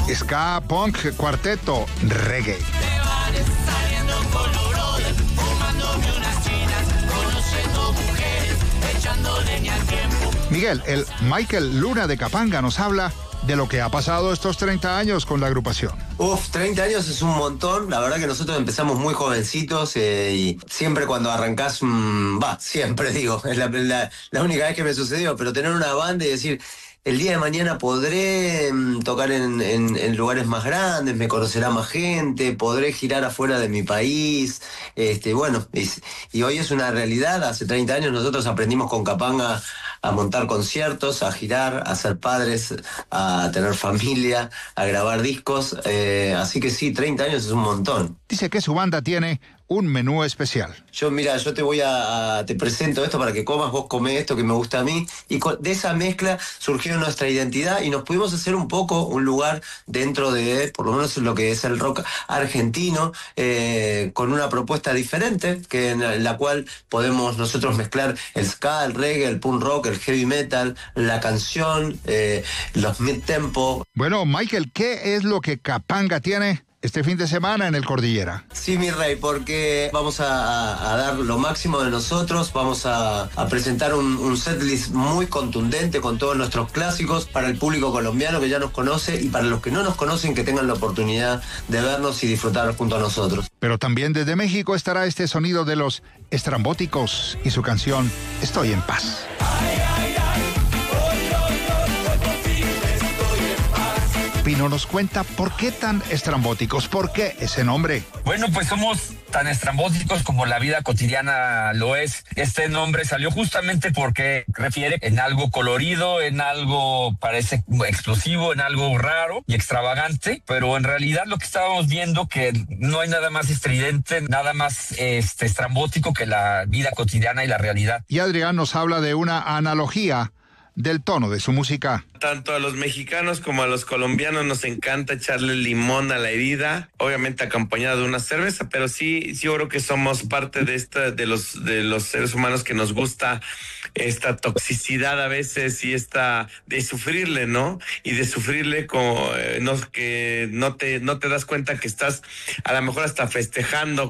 ska, punk, cuarteto, reggae. Miguel, el Michael Luna de Capanga nos habla de lo que ha pasado estos 30 años con la agrupación. 30 años es un montón. La verdad que nosotros empezamos muy jovencitos y siempre cuando arrancás, siempre digo, es la única vez que me sucedió, pero tener una banda y decir, el día de mañana podré tocar en lugares más grandes, me conocerá más gente, podré girar afuera de mi país. Y hoy es una realidad. Hace 30 años nosotros aprendimos con Capanga a montar conciertos, a girar, a ser padres, a tener familia, a grabar discos. Así que sí, 30 años es un montón. Dice que su banda tiene un menú especial. Yo te presento esto para que comas, vos comés esto que me gusta a mí, y de esa mezcla surgió nuestra identidad y nos pudimos hacer un poco un lugar dentro de, por lo menos lo que es el rock argentino, con una propuesta diferente, en la cual podemos nosotros mezclar el ska, el reggae, el punk rock, el heavy metal, la canción, los mid-tempo. Bueno, Michael, ¿qué es lo que Capanga tiene este fin de semana en el Cordillera? Sí, mi rey, porque vamos a dar lo máximo de nosotros, vamos a presentar un setlist muy contundente con todos nuestros clásicos para el público colombiano que ya nos conoce y para los que no nos conocen que tengan la oportunidad de vernos y disfrutar junto a nosotros. Pero también desde México estará este sonido de los Estrambóticos y su canción Estoy en Paz. Pino nos cuenta por qué tan estrambóticos, por qué ese nombre. Bueno, pues somos tan estrambóticos como la vida cotidiana lo es. Este nombre salió justamente porque refiere en algo colorido, en algo parece explosivo, en algo raro y extravagante, pero en realidad lo que estábamos viendo que no hay nada más estridente, nada más estrambótico que la vida cotidiana y la realidad. Y Adrián nos habla de una analogía del tono de su música. Tanto a los mexicanos como a los colombianos nos encanta echarle limón a la herida, obviamente acompañado de una cerveza, pero sí yo creo que somos parte de los seres humanos que nos gusta esta toxicidad a veces y de sufrirle, ¿no? Y de sufrirle que no te das cuenta que estás a lo mejor hasta festejando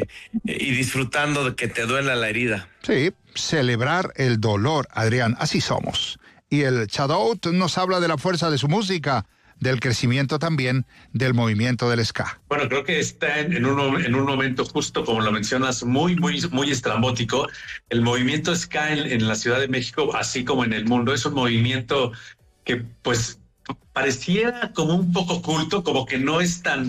y disfrutando de que te duela la herida. Sí, celebrar el dolor, Adrián, así somos. Y el Chadout nos habla de la fuerza de su música, del crecimiento también del movimiento del ska. Bueno, creo que está en un momento justo, como lo mencionas, muy estrambótico. El movimiento ska en la Ciudad de México, así como en el mundo, es un movimiento que pues pareciera como un poco oculto, como que no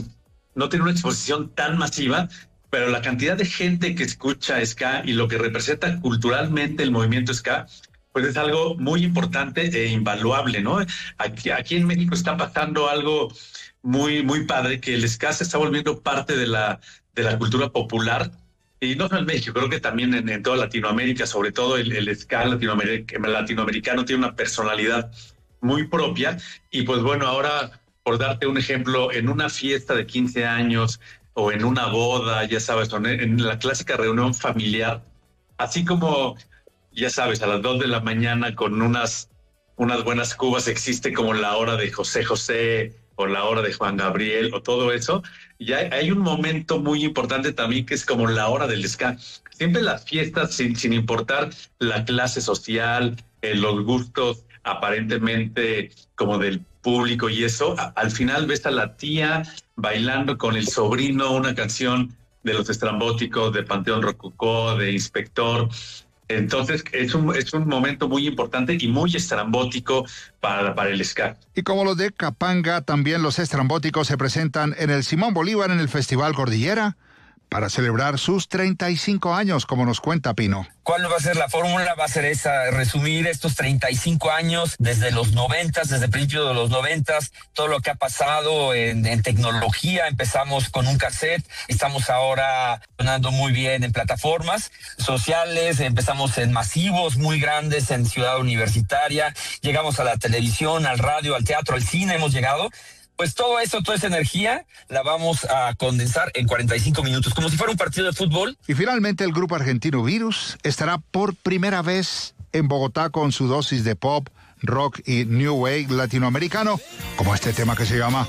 tiene una exposición tan masiva, pero la cantidad de gente que escucha ska y lo que representa culturalmente el movimiento ska, pues es algo muy importante e invaluable, ¿no? Aquí en México está pasando algo muy padre, que el ska se está volviendo parte de la cultura popular, y no solo en México, creo que también en toda Latinoamérica, sobre todo el ska latinoamericano tiene una personalidad muy propia, y pues bueno, ahora, por darte un ejemplo, en una fiesta de 15 años o en una boda, ya sabes, en la clásica reunión familiar, así como, ya sabes, a las 2 de la mañana con unas buenas cubas existe como la hora de José José o la hora de Juan Gabriel o todo eso, y hay un momento muy importante también que es como la hora del ska. Siempre las fiestas, sin importar la clase social, los gustos aparentemente como del público y eso, al final ves a la tía bailando con el sobrino una canción de los Estrambóticos, de Panteón Rococó, de Inspector. Entonces es un momento muy importante y muy estrambótico para el ska. Y como los de Capanga, también los estrambóticos se presentan en el Simón Bolívar en el Festival Cordillera para celebrar sus 35 años, como nos cuenta Pino. ¿Cuál va a ser la fórmula? Va a ser esa, resumir estos 35 años desde los 90, desde el principio de los 90, todo lo que ha pasado en tecnología. Empezamos con un cassette, estamos ahora sonando muy bien en plataformas sociales, empezamos en masivos muy grandes en Ciudad Universitaria, llegamos a la televisión, al radio, al teatro, al cine, hemos llegado. Pues todo eso, toda esa energía la vamos a condensar en 45 minutos, como si fuera un partido de fútbol. Y finalmente el grupo argentino Virus estará por primera vez en Bogotá con su dosis de pop, rock y new wave latinoamericano, como este tema que se llama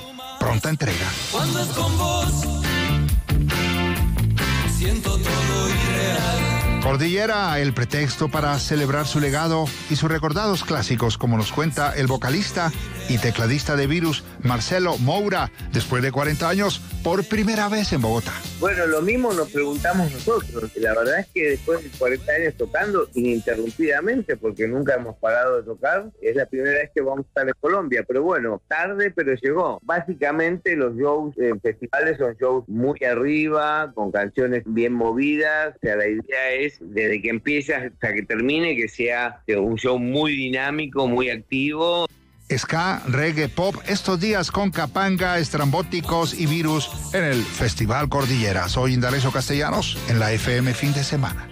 pronta entrega. Cuando es con vos, siento todo irreal. Cordillera, el pretexto para celebrar su legado y sus recordados clásicos, como nos cuenta el vocalista y tecladista de Virus, Marcelo Moura, después de 40 años, por primera vez en Bogotá. Bueno, lo mismo nos preguntamos nosotros. La verdad es que después de 40 años tocando ininterrumpidamente, porque nunca hemos parado de tocar, es la primera vez que vamos a estar en Colombia. Pero bueno, tarde, pero llegó. Básicamente los shows en festivales son shows muy arriba, con canciones bien movidas. O sea, la idea es, desde que empieza hasta que termine, que sea un show muy dinámico, muy activo. Ska, reggae, pop, estos días con Capanga, Estrambóticos y Virus en el Festival Cordillera. Soy Indalecio Castellanos en la FM Fin de Semana.